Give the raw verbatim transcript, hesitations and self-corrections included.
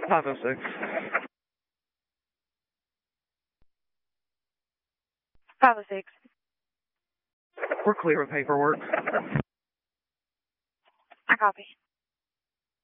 five oh six. five oh six. We're clear with paperwork. I copy.